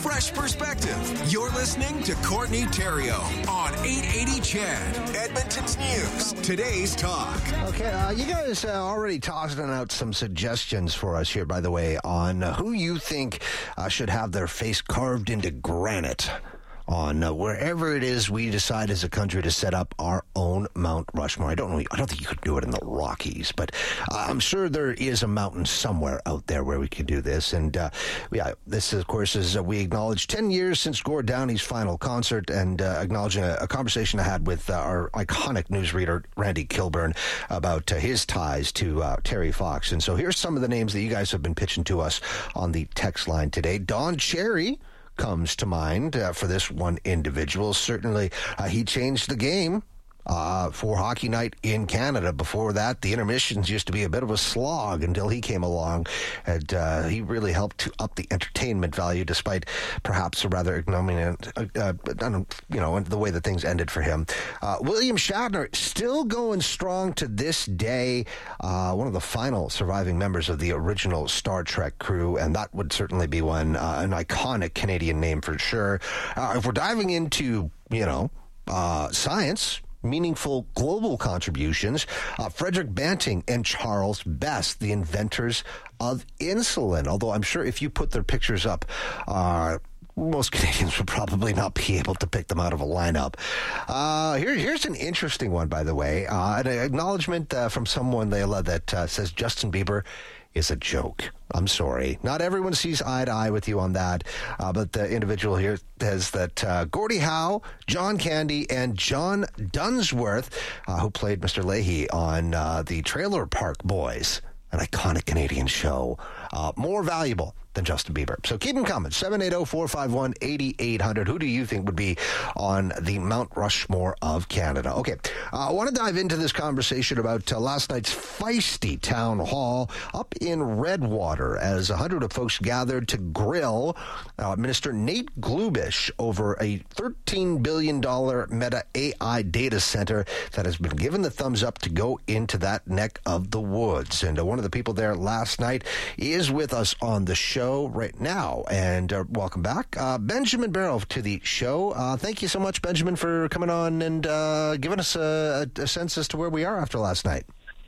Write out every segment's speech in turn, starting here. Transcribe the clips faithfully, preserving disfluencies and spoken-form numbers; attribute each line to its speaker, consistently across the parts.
Speaker 1: Fresh perspective. You're listening to Courtney Theriault on eight eighty C H E D, Edmonton's News. Today's talk.
Speaker 2: Okay, uh, you guys uh, already tossing out some suggestions for us here, by the way, on uh, who you think uh, should have their face carved into granite on uh, wherever it is we decide as a country to set up our own Mount Rushmore. I don't know. I don't think you could do it in the Rockies, but uh, I'm sure there is a mountain somewhere out there where we could do this. And uh, yeah, this, of course, is uh, we acknowledge ten years since Gord Downey's final concert, and uh, acknowledging a, a conversation I had with uh, our iconic newsreader Randy Kilburn about uh, his ties to uh, Terry Fox. And so here's some of the names that you guys have been pitching to us on the text line today. Don Cherry comes to mind uh, for this one individual. Certainly, uh, he changed the game uh, for Hockey Night in Canada. Before that, the intermissions used to be a bit of a slog until he came along, and uh, he really helped to up the entertainment value, despite perhaps a rather ignominious, uh, uh, you know, the way that things ended for him. Uh, William Shatner still going strong to this day, uh, one of the final surviving members of the original Star Trek crew, and that would certainly be one, uh, an iconic Canadian name for sure. Uh, if we're diving into, you know, uh, science, meaningful global contributions, uh, Frederick Banting and Charles Best, the inventors of insulin. Although I'm sure if you put their pictures up, uh, most Canadians would probably not be able to pick them out of a lineup. Uh, here, here's an interesting one, by the way. Uh, an acknowledgement uh, from someone, Layla, that uh, says Justin Bieber is a joke. I'm sorry. Not everyone sees eye to eye with you on that, uh, but the individual here says that uh, Gordie Howe, John Candy, and John Dunsworth, uh, who played Mister Leahy on uh, the Trailer Park Boys, an iconic Canadian show, uh, more valuable than Justin Bieber. So keep them coming. seven eight zero, four five one, eight eight zero zero. Who do you think would be on the Mount Rushmore of Canada? Okay, uh, I want to dive into this conversation about uh, last night's feisty town hall up in Redwater as a hundred of folks gathered to grill uh, Minister Nate Glubish over a thirteen billion dollars Meta A I data center that has been given the thumbs up to go into that neck of the woods. And uh, one of the people there last night is with us on the show right now, and uh, welcome back, uh, Benjamin Barrow, to the show. Uh, thank you so much, Benjamin, for coming on and uh, giving us a, a sense as to where we are after last night.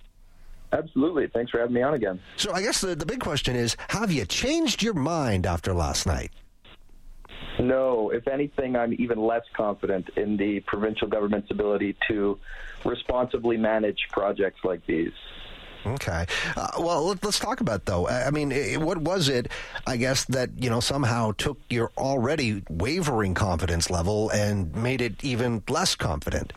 Speaker 3: Absolutely. Thanks for having me on again.
Speaker 2: So I guess the, the big question is, have you changed your mind after last night?
Speaker 3: No. If anything, I'm even less confident in the provincial government's ability to responsibly manage projects like these.
Speaker 2: Okay. Uh, well, let, let's talk about, though. I mean, it, what was it, I guess, that, you know, somehow took your already wavering confidence level and made it even less confident?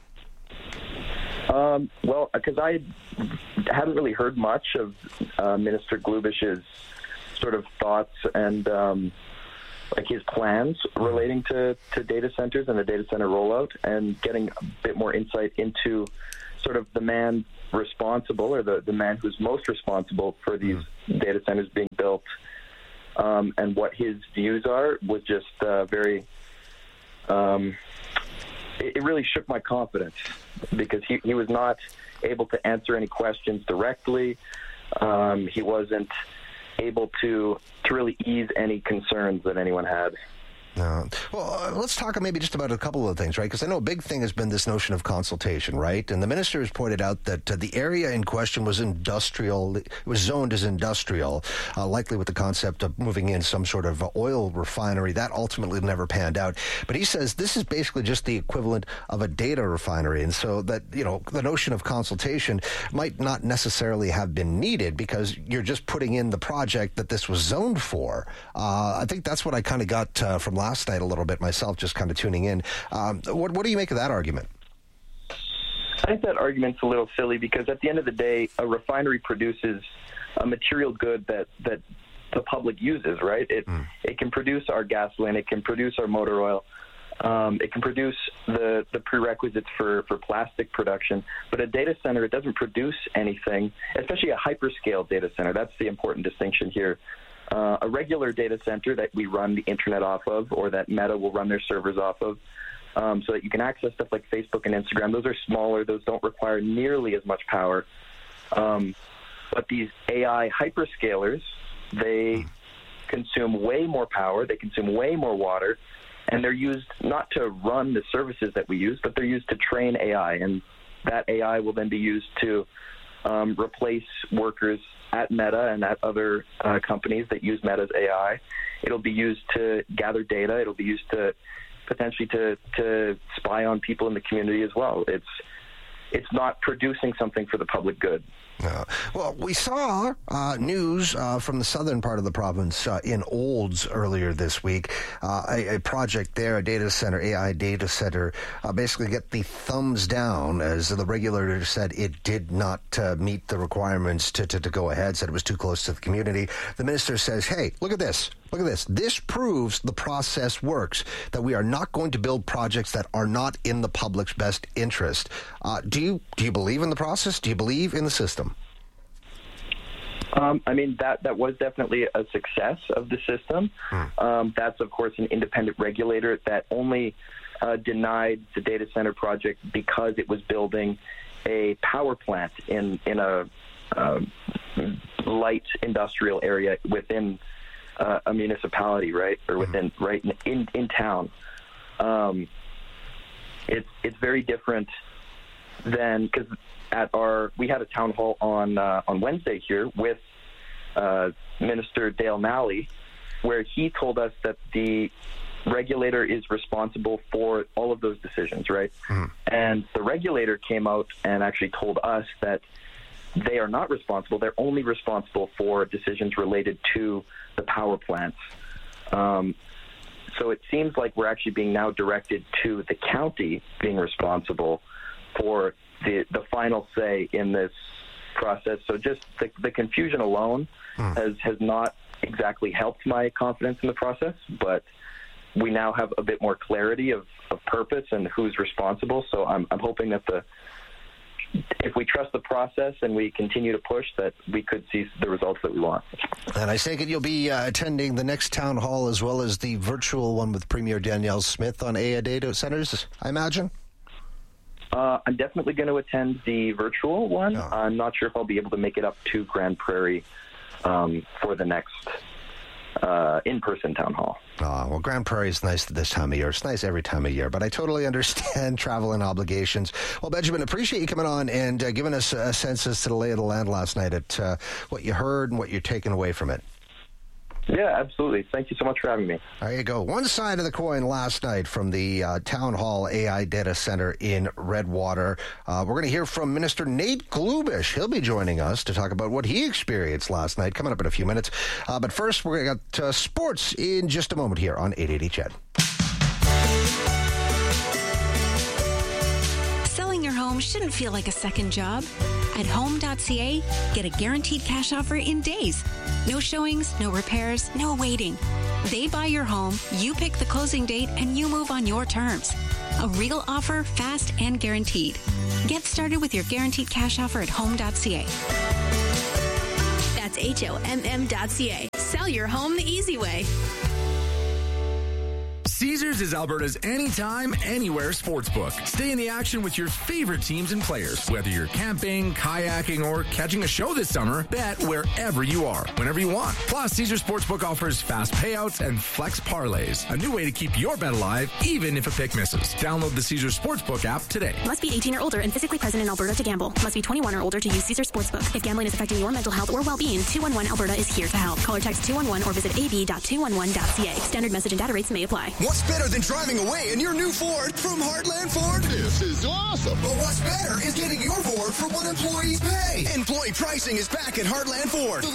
Speaker 3: Um, well, because I hadn't really heard much of uh, Minister Glubish's sort of thoughts and, um, like, his plans relating to, to data centers and the data center rollout, and getting a bit more insight into sort of the man responsible, or the, the man who's most responsible for these mm. data centers being built, um, and what his views are, was just uh, very, um, it, it really shook my confidence, because he, he was not able to answer any questions directly. Um, he wasn't able to, to really ease any concerns that anyone had.
Speaker 2: Uh, well, uh, let's talk maybe just about a couple of things, right? Because I know a big thing has been this notion of consultation, right? And the minister has pointed out that uh, the area in question was industrial, it was zoned as industrial, uh, likely with the concept of moving in some sort of oil refinery. That ultimately never panned out. But he says this is basically just the equivalent of a data refinery. And so that, you know, the notion of consultation might not necessarily have been needed, because you're just putting in the project that this was zoned for. Uh, I think that's what I kind of got uh, from last last night a little bit myself, just kind of tuning in. Um, what, what do you make of that argument?
Speaker 3: I think that argument's a little silly, because at the end of the day, a refinery produces a material good that, that the public uses, right? It mm. it can produce our gasoline, it can produce our motor oil, um, it can produce the, the prerequisites for, for plastic production. But a data center, it doesn't produce anything, especially a hyperscale data center. That's the important distinction here. Uh, a regular data center that we run the internet off of, or that Meta will run their servers off of, um, so that you can access stuff like Facebook and Instagram. Those are smaller. Those don't require nearly as much power. Um, but these A I hyperscalers, they consume way more power, they consume way more water, and they're used not to run the services that we use, but they're used to train A I, and that A I will then be used to um, replace workers at Meta and at other uh, companies that use Meta's A I. It'll be used to gather data. It'll be used to potentially to, to spy on people in the community as well. It's it's not producing something for the public good.
Speaker 2: Uh, well, we saw uh, news uh, from the southern part of the province uh, in Olds earlier this week. Uh, a, a project there, a data center, A I data center, uh, basically get the thumbs down as the regulator said it did not uh, meet the requirements to, to, to go ahead, said it was too close to the community. The minister says, hey, look at this. Look at this. This proves the process works, that we are not going to build projects that are not in the public's best interest. Uh, do you do you believe in the process? Do you believe in the system?
Speaker 3: Um, I mean, that, that was definitely a success of the system. Hmm. Um, that's, of course, an independent regulator that only uh, denied the data center project because it was building a power plant in, in a uh, light industrial area within Uh, a municipality, right, or within mm-hmm. right in, in in town. Um, it's it's very different than, because at our we had a town hall on uh, on Wednesday here with uh, Minister Dale Nally, where he told us that the regulator is responsible for all of those decisions, right? Mm-hmm. And the regulator came out and actually told us that they are not responsible. They're only responsible for decisions related to the power plants. Um, so it seems like we're actually being now directed to the county being responsible for the the final say in this process. So just the, the confusion alone mm. has, has not exactly helped my confidence in the process, but we now have a bit more clarity of, of purpose and who's responsible. So I'm, I'm hoping that the if we trust the process and we continue to push, that we could see the results that we want.
Speaker 2: And I take it you'll be uh, attending the next town hall as well as the virtual one with Premier Danielle Smith on A I data centers, I imagine?
Speaker 3: Uh, I'm definitely going to attend the virtual one. Oh. I'm not sure if I'll be able to make it up to Grand Prairie um, for the next uh, in-person town hall.
Speaker 2: Oh, well, Grand Prairie is nice at this time of year. It's nice every time of year, but I totally understand travel and obligations. Well, Benjamin, appreciate you coming on and uh, giving us a sense as to the lay of the land last night at uh, what you heard and what you're taking away from it.
Speaker 3: Yeah, absolutely. Thank you so much for having me.
Speaker 2: There you go. One side of the coin last night from the uh, Town Hall A I Data Center in Redwater. Uh, we're going to hear from Minister Nate Glubish. He'll be joining us to talk about what he experienced last night, coming up in a few minutes. Uh, but first, we're going to get uh, sports in just a moment here on eight eighty C H E D.
Speaker 4: Selling your home shouldn't feel like a second job. At home dot c a, get a guaranteed cash offer in days. No showings, no repairs, no waiting. They buy your home, you pick the closing date, and you move on your terms. A real offer, fast and guaranteed. Get started with your guaranteed cash offer at home dot c a.
Speaker 5: That's H O M M dot C A. Sell your home the easy way.
Speaker 6: Caesars is Alberta's anytime, anywhere sportsbook. Stay in the action with your favorite teams and players. Whether you're camping, kayaking, or catching a show this summer, bet wherever you are, whenever you want. Plus, Caesars Sportsbook offers fast payouts and flex parlays. A new way to keep your bet alive, even if a pick misses. Download the Caesars Sportsbook app today.
Speaker 7: Must be eighteen or older and physically present in Alberta to gamble. Must be twenty-one or older to use Caesars Sportsbook. If gambling is affecting your mental health or well-being, two one one Alberta is here to help. Call or text two one one or visit a b dot two one one dot c a. Standard message and data rates may apply.
Speaker 1: What's better than driving away in your new Ford from Heartland Ford?
Speaker 8: This is awesome.
Speaker 1: But what's better is getting your Ford for what employees pay. Employee pricing is back at Heartland Ford.